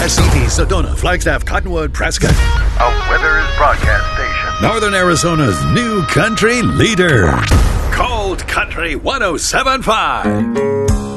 Wascopee, Sedona, Flagstaff, Cottonwood, Prescott. A Withers broadcast station. Northern Arizona's new country leader. Cold Country 107.5.